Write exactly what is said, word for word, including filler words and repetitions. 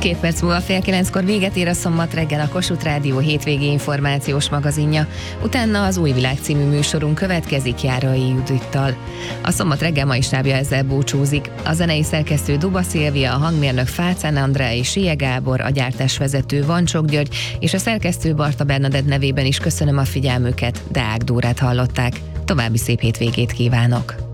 Két perc múlva fél kilenckor véget ér a Szombat reggel a Kossuth Rádió hétvégi információs magazinja. Utána az Új Világ című műsorunk következik Járai Judittal. A Szombat reggel mai stábja ezzel búcsúzik. A zenei szerkesztő Duba Szilvia, a hangmérnök Fácán Andrá és Sie Gábor, a gyártásvezető Vancsok György és a szerkesztő Barta Bernadett nevében is köszönöm a figyelmüket, Deák Dórát hallották. További szép hétvégét kívánok!